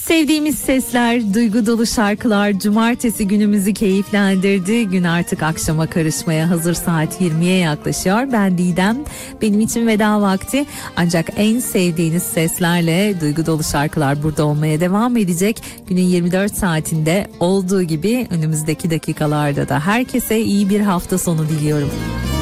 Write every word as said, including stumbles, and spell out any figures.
Sevdiğimiz sesler, duygu dolu şarkılar cumartesi günümüzü keyiflendirdi. Gün artık akşama karışmaya hazır, saat yirmiye yaklaşıyor. Ben Didem, benim için veda vakti. Ancak en sevdiğiniz seslerle duygu dolu şarkılar burada olmaya devam edecek. Günün yirmi dört saatinde olduğu gibi önümüzdeki dakikalarda da herkese iyi bir hafta sonu diliyorum.